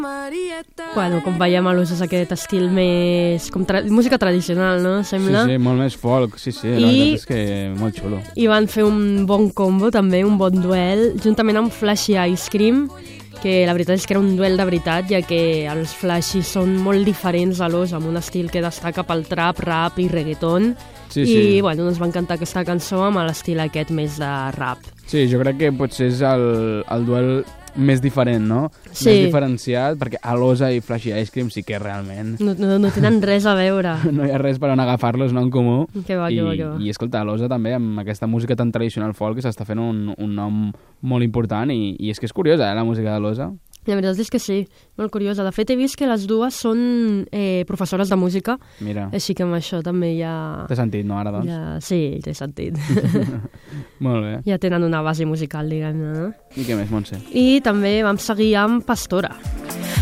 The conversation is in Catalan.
Bueno, com veiem, a l'ús és aquest estil més... com música tradicional, no? Sembla. Sí, molt més folk, sí, la veritat és que molt xulo. I van fer un bon combo, també, un bon duel, juntament amb Flash i Ice Cream, que la veritat és que era un duel de veritat, ja que els Flashy són molt diferents a l'Os, amb un estil que destaca pel trap, rap i reggaeton. I bueno, ens va encantar aquesta cançó amb l'estil aquest més de rap. Sí, jo crec que potser és el duel més diferent, no? Sí. Més diferenciat, perquè Alosa i Flashy Ice Cream sí que realment... No tenen res a veure. No hi ha res per on agafar-los, no, en comú. Que va. I escolta, Alosa també, amb aquesta música tan tradicional folk, s'està fent un nom molt important i és que és curiosa, la música d'Alosa. La veritat és que sí, molt curiosa. De fet, he vist que les dues són professores de música. Mira. Així que amb això també ja... Té sentit, no, ara, doncs? Ja, sí, té sentit. Molt bé. Ja tenen una base musical, diguem-ne, no? I què més, Montse? I també vam seguir amb Pastora.